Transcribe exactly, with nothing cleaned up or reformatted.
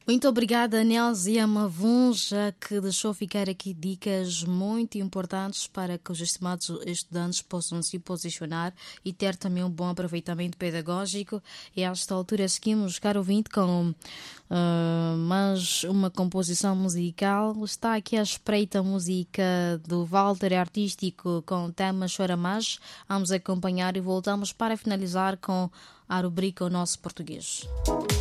Muito obrigada, Nelzia Mavunja, que deixou ficar aqui dicas muito importantes para que os estimados estudantes possam se posicionar e ter também um bom aproveitamento pedagógico. E a esta altura seguimos, caro ouvinte, com uh, mais uma composição musical. Está aqui a espreita música do Walter Artístico com o tema Chora Mais. Vamos acompanhar e voltamos para finalizar com a rubrica O Nosso Português.